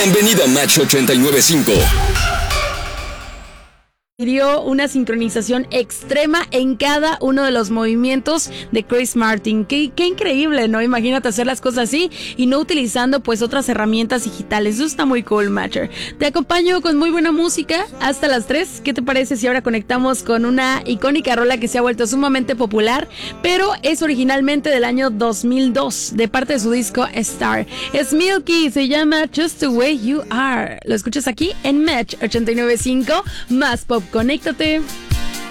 Bienvenido a Match 89.5. Dio una sincronización extrema en cada uno de los movimientos de Chris Martin. Qué increíble, ¿no? Imagínate hacer las cosas así y no utilizando pues otras herramientas digitales. Eso está muy cool, Matcher. Te acompaño con muy buena música hasta las 3. ¿Qué te parece si ahora conectamos con una icónica rola que se ha vuelto sumamente popular, pero es originalmente del año 2002, de parte de su disco Star? Es Milky, se llama Just the Way You Are. Lo escuchas aquí en Match 89.5, más pop. Conéctate.